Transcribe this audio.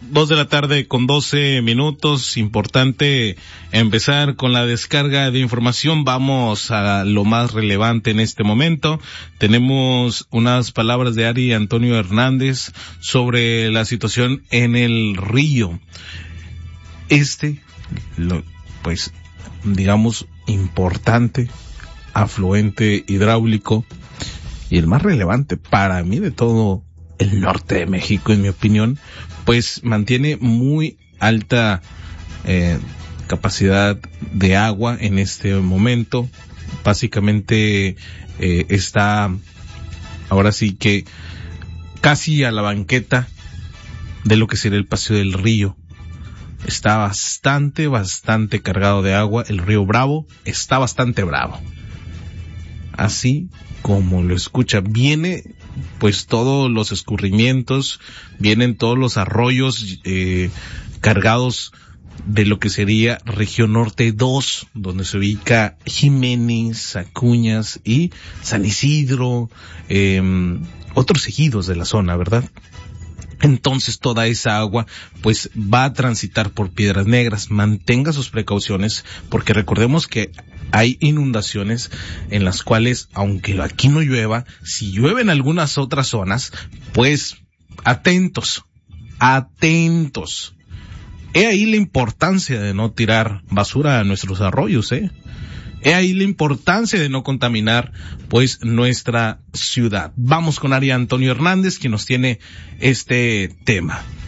2:12 p.m. Importante empezar con la descarga de información. Vamos a lo más relevante en este momento. Tenemos unas palabras de Ari Antonio Hernández sobre la situación en el río. Importante afluente hidráulico y el más relevante para mí de todo el norte de México, en mi opinión, pues mantiene muy alta capacidad de agua en este momento. Básicamente está ahora sí que casi a la banqueta de lo que sería el Paseo del Río. Está bastante cargado de agua. El río Bravo está bastante bravo. Así como lo escucha, viene pues todos los escurrimientos, vienen todos los arroyos cargados de lo que sería Región Norte 2, donde se ubica Jiménez, Acuñas y San Isidro, otros ejidos de la zona, ¿verdad? Entonces toda esa agua pues va a transitar por Piedras Negras. Mantenga sus precauciones porque recordemos que hay inundaciones en las cuales, aunque aquí no llueva, si llueve en algunas otras zonas, pues atentos. He ahí la importancia de no tirar basura a nuestros arroyos, He ahí la importancia de no contaminar, pues, nuestra ciudad. Vamos con Ari Antonio Hernández, que nos tiene este tema.